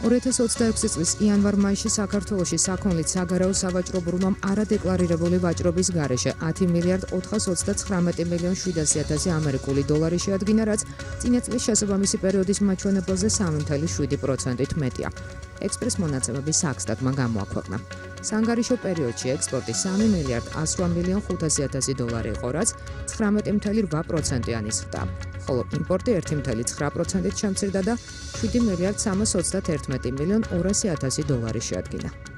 2026 წლის იანვარ-მაისში საქართველოში საქონლით საგარეო სავაჭრო-ბრუნვამ არადეკლარირებული ვაჭრობის გარეშე 10,499,700,000 ამერიკული დოლარი შეადგინა, რაც წინა წლის შესაბამისი პერიოდის მაჩვენებელზე 3.7%-ით მეტია. ექსპრეს მონაცემები საქსტატმა გამოაქვეყნა. სანგარიშო პერიოდში ექსპორტი 3,108,500,000 დოლარი იყო, რაც 19.8%-იანი ზრდა. ხოლო იმპორტი 1.9%-ით შემცირდა და 7,321,200,000 დოლარი შეადგინა.